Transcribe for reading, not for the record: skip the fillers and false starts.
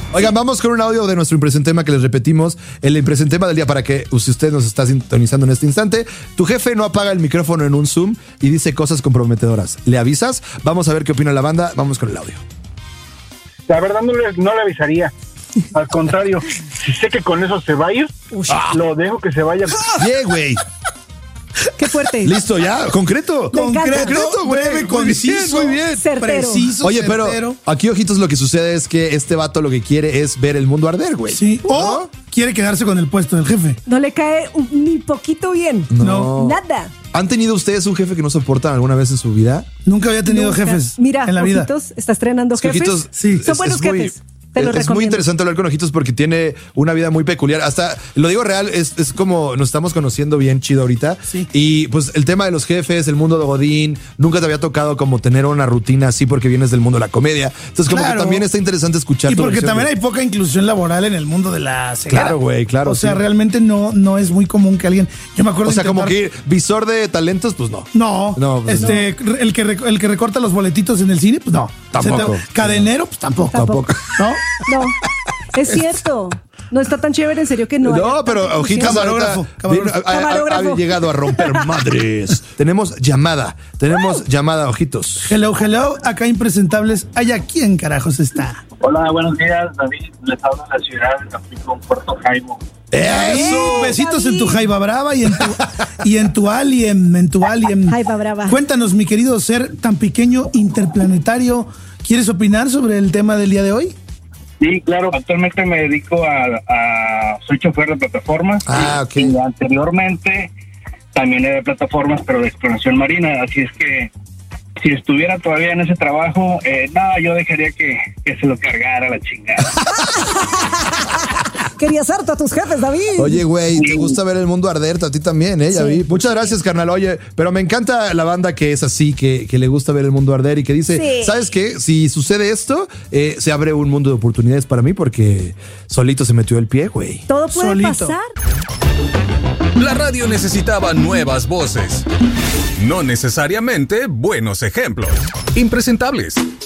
Oigan, vamos con un audio de nuestro impresentema que les repetimos. El impresentema del día para que, si usted nos está sintonizando en este instante, tu jefe no apaga el micrófono en un Zoom y dice cosas comprometedoras. ¿Le avisas? Vamos a ver qué opina la banda. Vamos con el audio. La verdad no le avisaría. Al contrario, si sé que con eso se va a ir, lo dejo que se vaya. Bien, güey. Qué fuerte. Listo, ya. Concreto, güey. Breve, conciso, muy bien. Certero. Preciso, Oye, certero. pero aquí, ojitos, lo que sucede es que este vato lo que quiere es ver el mundo arder, güey. Sí, o quiere quedarse con el puesto del jefe. No le cae ni poquito bien. No. Nada. ¿Han tenido ustedes un jefe que no soportan alguna vez en su vida? Nunca había tenido Nunca. jefes Mira, en la vida. Ojitos, está estrenando Es que jefes. Ojitos, sí, Son buenos jefes. Te lo Es muy recomiendo. interesante hablar con Ojitos porque tiene una vida muy peculiar. Hasta, lo digo real, es como nos estamos conociendo bien chido ahorita. Sí. Y pues el tema de los jefes, el mundo de Godín, nunca te había tocado como tener una rutina así porque vienes del mundo de la comedia. Entonces como Claro. que también está interesante escuchar Y tu porque versión también de- hay poca inclusión laboral en el mundo de la ceguera. Claro, güey, claro, O sea, sí. realmente no es muy común que alguien... Yo me acuerdo O sea, como intentar- que visor de talentos, pues no. No, pues el que recorta los boletitos en el cine, pues no. Tampoco. Cadenero, pues tampoco. Tampoco. ¿No? No, es cierto. No está tan chévere, en serio, que no. No, haya pero tanta Ojitos inclusión. Camarógrafo, ahorita camarógrafo. ha llegado a romper madres. Tenemos llamada, Ojitos. Hello, acá impresentables. ¿Allá quién carajos está? Hola, buenos días, David. Les hablo de la ciudad de Tampico, Puerto Jaimo. ¡Eso! Besitos David. en tu jaiba brava y en tu alien. Jaiba brava. Cuéntanos, mi querido ser tan pequeño, interplanetario. ¿Quieres opinar sobre el tema del día de hoy? Sí, claro. Actualmente me dedico soy chofer de plataformas. Ah, ok. Y anteriormente también era de plataformas, pero de exploración marina. Así es que si estuviera todavía en ese trabajo, yo dejaría que se lo cargara la chingada. Querías harto a tus jefes, David. Oye, güey, te gusta ver el mundo arder, a ti también, ya Sí. vi. Muchas gracias, carnal. Oye, pero me encanta la banda que es así, que le gusta ver el mundo arder y que dice, Sí. ¿sabes qué? Si sucede esto, se abre un mundo de oportunidades para mí porque solito se metió el pie, güey. Todo puede Solito. pasar. La radio necesitaba nuevas voces, no necesariamente buenos ejemplos. Impresentables.